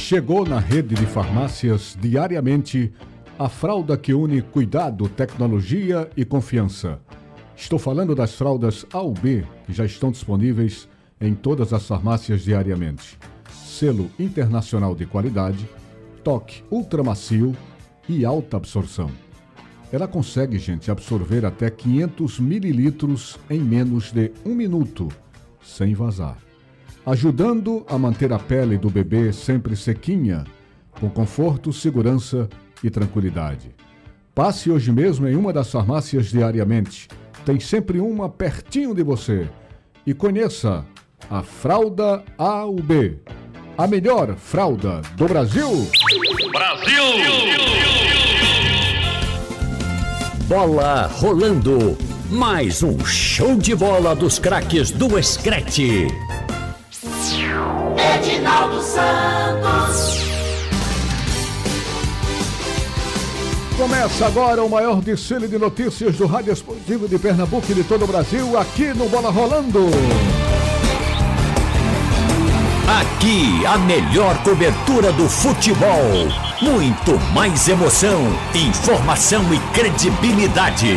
Chegou na rede de farmácias diariamente a fralda que une cuidado, tecnologia e confiança. Estou falando das fraldas A ou B, que já estão disponíveis em todas as farmácias diariamente. Selo internacional de qualidade, toque ultramacio e alta absorção. Ela consegue, gente, absorver até 500 mililitros em menos de 1 minuto, sem vazar, ajudando a manter a pele do bebê sempre sequinha, com conforto, segurança e tranquilidade. Passe hoje mesmo em uma das farmácias diariamente. Tem sempre uma pertinho de você. E conheça a fralda A ou B, a melhor fralda do Brasil. Brasil! Bola rolando. Mais um show de bola dos craques do Escrete. Edinaldo Santos. Começa agora o maior desfile de notícias do Rádio Esportivo de Pernambuco e de todo o Brasil, aqui no Bola Rolando. Aqui a melhor cobertura do futebol. Muito mais emoção, informação e credibilidade.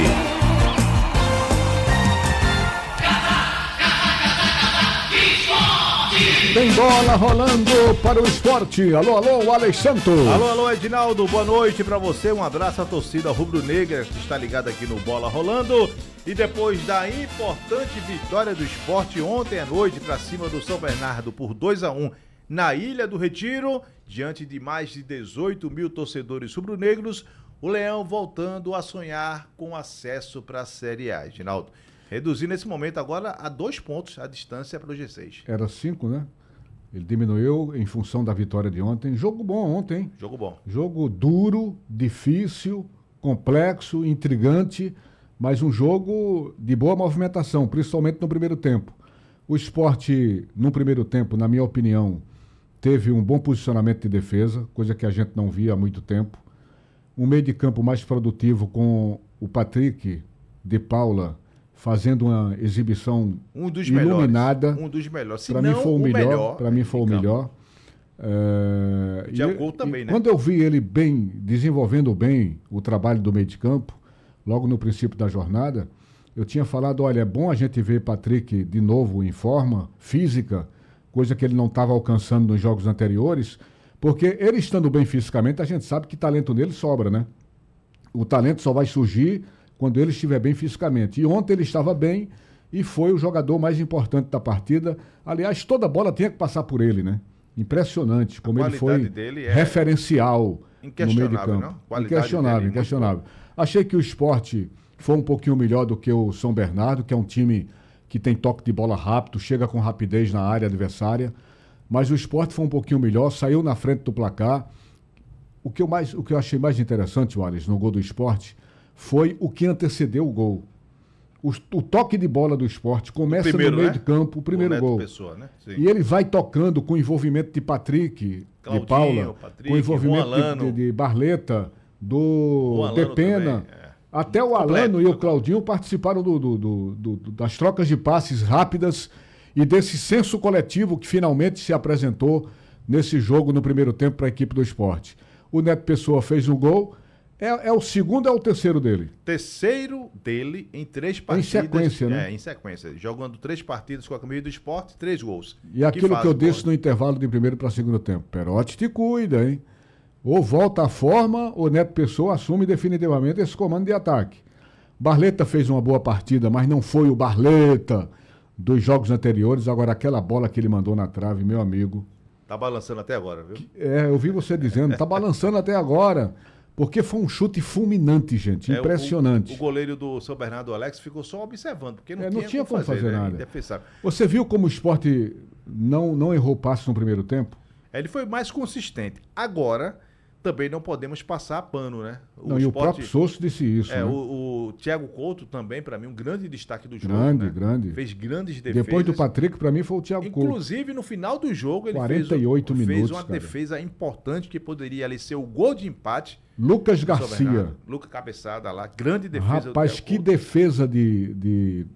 Tem bola rolando para o esporte. Alô, alô, Alex Santos. Alô, Edinaldo, boa noite pra você. Um abraço à torcida rubro-negra que está ligada aqui no Bola Rolando. E depois da importante vitória do esporte ontem à noite pra cima do São Bernardo por 2-1 na Ilha do Retiro, diante de mais de 18 mil torcedores rubro-negros, o Leão voltando a sonhar com acesso para a Série A, Edinaldo. Reduzindo nesse momento agora a 2 pontos a distância para o G6. Era 5, né? Ele diminuiu em função da vitória de ontem. Jogo bom ontem, hein? Jogo bom. Jogo duro, difícil, complexo, intrigante, mas um jogo de boa movimentação, principalmente no primeiro tempo. O Sport, no primeiro tempo, na minha opinião, teve um bom posicionamento de defesa, coisa que a gente não via há muito tempo. Um meio de campo mais produtivo com o Patrick de Paula fazendo uma exibição iluminada. Um dos melhores. Para mim foi o melhor. Para mim foi o melhor. De gol também, né? Quando eu vi ele bem, desenvolvendo bem o trabalho do meio de campo, logo no princípio da jornada, eu tinha falado, olha, é bom a gente ver Patrick de novo em forma física, coisa que ele não estava alcançando nos jogos anteriores, porque ele estando bem fisicamente, a gente sabe que talento nele sobra, né? O talento só vai surgir quando ele estiver bem fisicamente. E ontem ele estava bem e foi o jogador mais importante da partida. Aliás, toda bola tinha que passar por ele, né? Impressionante como ele foi referencial no meio de campo. Inquestionável. Achei que o Sport foi um pouquinho melhor do que o São Bernardo, que é um time que tem toque de bola rápido, chega com rapidez na área adversária. Mas o Sport foi um pouquinho melhor, saiu na frente do placar. O que eu achei mais interessante, Wallace, no gol do Sport, foi o que antecedeu o gol. O toque de bola do Sport começa no meio de campo, o primeiro gol. Pessoa, né? E ele vai tocando com o envolvimento de Patrick, Claudinho, de Paula, com o envolvimento de Barleta, do Depena. Até o Alano e o Claudinho participaram das trocas de passes rápidas e desse senso coletivo que finalmente se apresentou nesse jogo no primeiro tempo para a equipe do Sport. O Neto Pessoa fez um gol. É o segundo ou é o terceiro dele? Terceiro dele em 3 partidas. Em sequência, né? Em sequência. Jogando 3 partidas com a camisa do Sport, 3 gols. E aquilo que eu disse no intervalo de primeiro para segundo tempo. Perotti te cuida, hein? Ou volta à forma, ou Neto Pessoa assume definitivamente esse comando de ataque. Barleta fez uma boa partida, mas não foi o Barleta dos jogos anteriores. Agora, aquela bola que ele mandou na trave, meu amigo... Tá balançando até agora, viu? Eu vi você dizendo, tá balançando até agora... Porque foi um chute fulminante, gente, impressionante. O goleiro do São Bernardo, Alex, ficou só observando, porque não tinha como fazer nada. Indefensável. Você viu como o Sport não errou passe no primeiro tempo? Ele foi mais consistente. Agora, também não podemos passar pano, né? E o próprio Souza disse isso. Né? O Thiago Couto também, para mim, um grande destaque do jogo. Grande. Fez grandes defesas. Depois do Patrick, para mim, foi o Thiago Couto. Inclusive, no final do jogo, ele 48 fez uma defesa importante que poderia ali ser o gol de empate. Lucas Garcia. Lucas cabeçada lá, grande defesa. Rapaz, que defesa de